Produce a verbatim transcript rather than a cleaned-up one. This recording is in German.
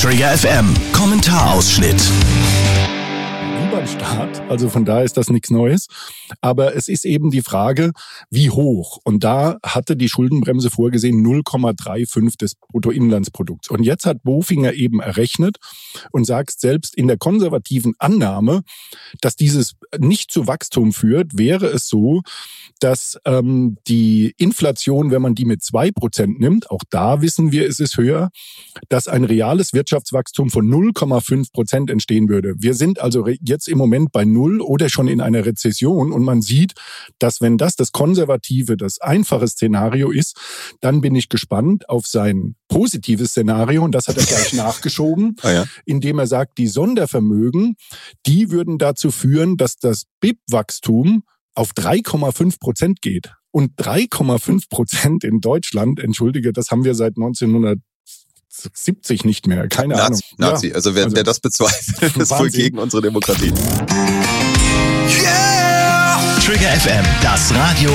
Trigger F M, Kommentarausschnitt. Start. Also von daher ist das nichts Neues. Aber es ist eben die Frage, wie hoch. Und da hatte die Schuldenbremse vorgesehen null Komma fünfunddreißig des Bruttoinlandsprodukts. Und jetzt hat Bofinger eben errechnet und sagt, selbst in der konservativen Annahme, dass dieses nicht zu Wachstum führt, wäre es so, dass ähm, die Inflation, wenn man die mit zwei Prozent nimmt, auch da wissen wir, es ist höher, dass ein reales Wirtschaftswachstum von null Komma fünf Prozent entstehen würde. Wir sind also jetzt im Moment bei null oder schon in einer Rezession und man sieht, dass wenn das das konservative, das einfache Szenario ist, dann bin ich gespannt auf sein positives Szenario und das hat er gleich nachgeschoben, ah, ja. indem er sagt, die Sondervermögen, die würden dazu führen, dass das B I P-Wachstum auf drei Komma fünf Prozent geht. Und drei Komma fünf Prozent in Deutschland, entschuldige, das haben wir seit neunzehnhundertsiebzig nicht mehr. Keine Nazi, Ahnung. Nazi. Ja, also wer, also wer das bezweifelt, ist wohl gegen unsere Demokratie. Yeah! Trigger F M, das Radio